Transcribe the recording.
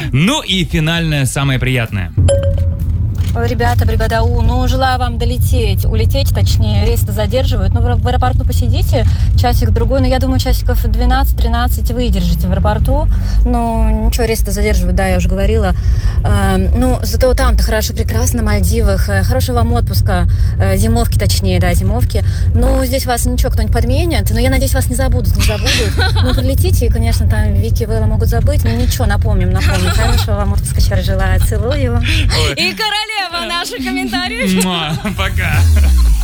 Ну и финальное, самое приятное. Ребята, бригада У, желаю вам улететь, точнее, рейсы задерживают. В аэропорту посидите часик-другой, я думаю, часиков 12-13 выдержите в аэропорту. Ничего, рейсы задерживают, да, я уже говорила. Зато там-то хорошо, прекрасно, на Мальдивах, хорошего вам отпуска, зимовки. Здесь вас ничего, кто-нибудь подменит, но я надеюсь, вас не забудут. Прилетите, и, конечно, там Вики и Вэлла могут забыть, но ничего, напомним. Хорошего вам отпуска еще раз желаю, целую. И королева наших комментариев. Пока.